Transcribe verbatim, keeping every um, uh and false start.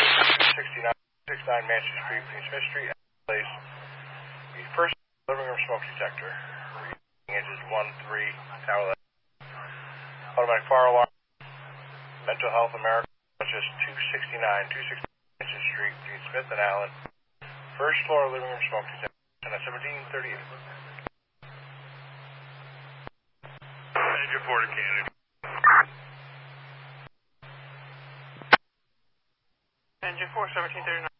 sixty-nine, sixty-nine Manchester Street, Queen Smith Street, place the first living room smoke detector. Edges one three, tower left. Automatic fire alarm. Mental Health America, just two sixty-nine, two sixty-nine Manchester Street, between Smith and Allen. First floor living room smoke detector, and a seventeen thirty-eight. Engine four to Canada. Engine four, seventeen thirty-nine.